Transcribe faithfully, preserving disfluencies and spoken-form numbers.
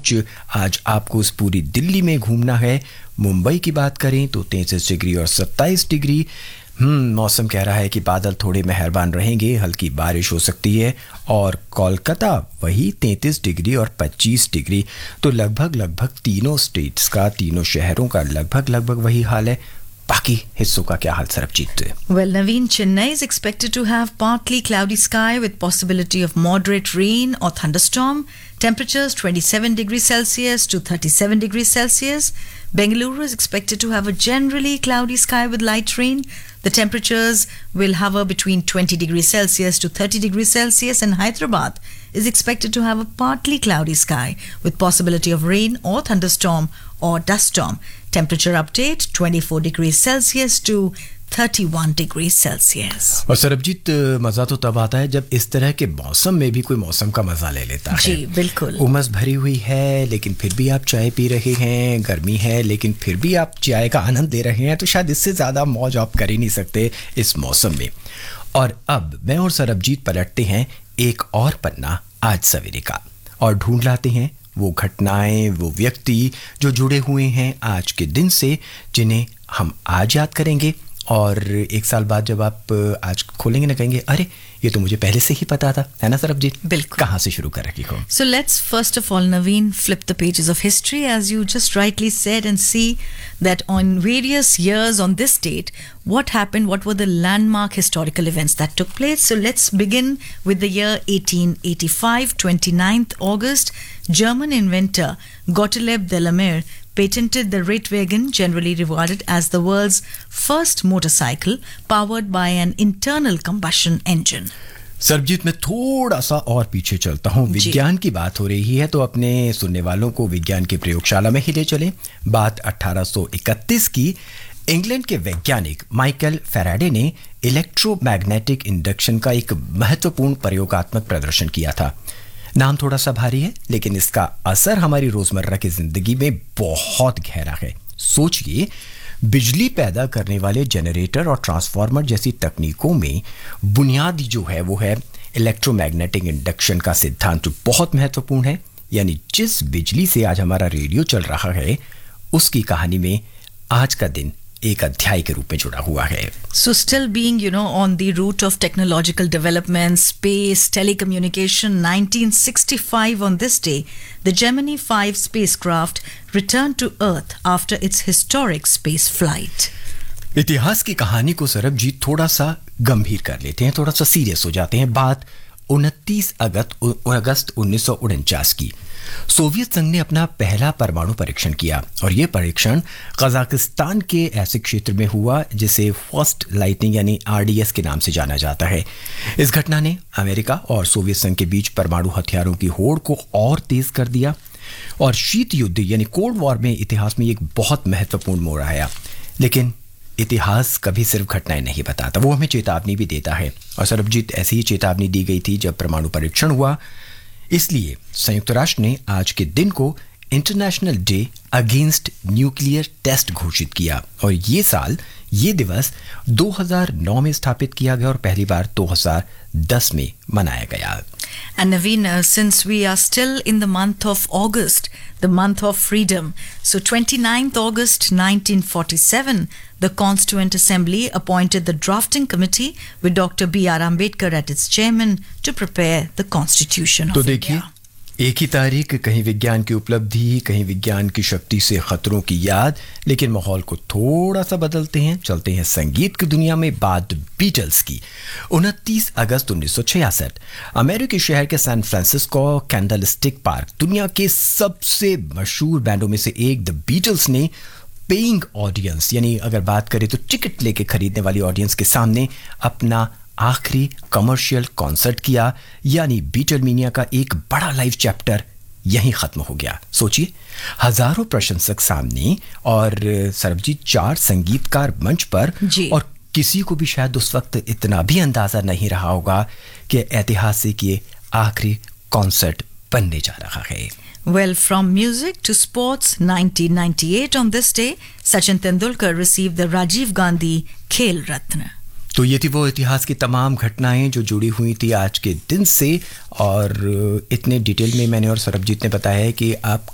बीच आज आपको इस पूरी दिल्ली में घूमना है। मुंबई की बात करें तो तैंतीस डिग्री और सत्ताईस डिग्री। हम्म मौसम कह रहा है कि बादल थोड़े मेहरबान रहेंगे, हल्की बारिश हो सकती है। और कोलकाता वही तैंतीस डिग्री और पच्चीस डिग्री। तो लगभग लगभग तीनों स्टेट्स का, तीनों शहरों का लगभग लगभग वही हाल है। बाकी हिस्सों का क्या हाल Sarabjit? Well, Naveen, Chennai is expected to have partly cloudy sky with possibility of moderate rain or thunderstorm. Temperatures twenty-seven degrees Celsius to thirty-seven degrees Celsius. Bengaluru is expected to have a generally cloudy sky with light rain. The temperatures will hover between twenty degrees Celsius to thirty degrees Celsius, and Hyderabad is expected to have a partly cloudy sky with possibility of rain or thunderstorm or dust storm. Temperature update twenty-four degrees Celsius to thirty-one degrees Celsius. और सरबजीत मज़ा तो तब आता है जब इस तरह के मौसम में भी कोई मौसम का मज़ा ले लेता है। जी बिल्कुल। उमस भरी हुई है लेकिन फिर भी आप चाय पी रहे हैं, गर्मी है लेकिन फिर भी आप चाय का आनंद ले रहे हैं, तो शायद इससे ज़्यादा मौज आप कर ही नहीं सकते इस मौसम में। और अब मैं और सरबजीत पलटते हैं एक और पन्ना आज सवेरे का और ढूंढ लाते हैं वो घटनाएं, वो व्यक्ति जो जुड़े हुए हैं आज के दिन से, जिन्हें हम आज याद करेंगे और एक साल बाद जब आप आज खोलेंगे ना कहेंगे अरे ये तो मुझे पहले से ही पता था, है ना सरबजीत? बिल्कुल। कहाँ से शुरू कर रखी हो? So let's first of all, Naveen, flip the pages of history as you just rightly said and see that on various years on this date, what happened, what were the landmark historical events that took place. So let's begin with the year eighteen eighty-five, twenty-ninth August. German inventor Gottlieb Daimler patented the Reitwagen, generally regarded as the world's first motorcycle powered by an internal combustion engine. Sarabjit मैं थोड़ा सा और पीछे चलता हूँ। विज्ञान की बात हो रही है तो अपने सुनने वालों को विज्ञान की प्रयोगशाला में ही ले चलें। बात अठारह सौ इकतीस की। इंग्लैंड के वैज्ञानिक माइकल फैराडे ने इलेक्ट्रोमैग्नेटिक इंडक्शन का एक महत्वपूर्ण प्रयोगात्मक प्रदर्शन किया था। नाम थोड़ा सा भारी है लेकिन इसका असर हमारी रोजमर्रा की जिंदगी में बहुत गहरा है। सोचिए, बिजली पैदा करने वाले जनरेटर और ट्रांसफार्मर जैसी तकनीकों में बुनियादी जो है वो है इलेक्ट्रोमैग्नेटिक इंडक्शन का सिद्धांत, जो बहुत महत्वपूर्ण है। यानी जिस बिजली से आज हमारा रेडियो चल रहा है उसकी कहानी में आज का दिन एक अध्याय के रूप में जुड़ा हुआ है। So still being, you know, on the route of technological development, space, telecommunication, nineteen sixty-five on this day, the Gemini five spacecraft returned to Earth after its historic space flight. इतिहास की कहानी को सरबजीत थोड़ा सा गंभीर कर लेते हैं, थोड़ा सा सीरियस हो जाते हैं। बात उनतीस अगस्त उन्नीस सौ उनचास की। सोवियत संघ ने अपना पहला परमाणु परीक्षण किया और यह परीक्षण कजाकिस्तान के ऐसे क्षेत्र में हुआ जिसे फर्स्ट लाइटनिंग यानी आरडीएस के नाम से जाना जाता है। इस घटना ने अमेरिका और सोवियत संघ के बीच परमाणु हथियारों की होड़ को और तेज कर दिया और शीत युद्ध यानी कोल्ड वॉर में इतिहास में एक बहुत महत्वपूर्ण मोड़ आया। लेकिन इतिहास कभी सिर्फ घटनाएं नहीं बताता, वो हमें चेतावनी भी देता है। और सरबजीत ऐसी ही चेतावनी दी गई थी जब परमाणु परीक्षण हुआ। इसलिए संयुक्त राष्ट्र ने आज के दिन को international day against nuclear test घोषित किया और ये साल ये दिवस दो हज़ार नौ में स्थापित किया गया और पहली बार दो हज़ार दस में मनाया गया। And Naveen, uh, since we are still in the month of August, the month of freedom, so twenty-ninth August nineteen forty-seven, the Constituent Assembly appointed the drafting committee with Doctor B R Ambedkar at its chairman to prepare the Constitution तो of देखिए, India. एक ही तारीख, कहीं विज्ञान की उपलब्धि, कहीं विज्ञान की शक्ति से खतरों की याद। लेकिन माहौल को थोड़ा सा बदलते हैं, चलते हैं संगीत की दुनिया में। बात बीटल्स की। उनतीस अगस्त उन्नीस सौ छियासठ, अमेरिकी शहर के सैन फ्रांसिस्को कैंडलस्टिक पार्क दुनिया के सबसे मशहूर बैंडों में से एक द बीटल्स ने पेइंग ऑडियंस यानी अगर बात करें तो टिकट लेके खरीदने वाली ऑडियंस के सामने अपना आखिरी कमर्शियल कॉन्सर्ट किया। यानी बीटलमेनिया का एक बड़ा लाइव चैप्टर यहीं खत्म हो गया। सोचिए, हजारों प्रशंसक सामने और सरबजीत चार संगीतकार मंच पर, और किसी को भी शायद उस वक्त इतना भी अंदाजा नहीं रहा होगा कि ऐतिहासिक ये आखिरी कॉन्सर्ट बनने जा रहा है। Well, from music to sports, nineteen ninety-eight on this day, Sachin Tendulkar received the Rajiv Gandhi Khel Ratna. तो ये थी वो इतिहास की तमाम घटनाएं जो जुड़ी हुई थी आज के दिन से, और इतने डिटेल में मैंने और सरबजीत ने बताया है कि आप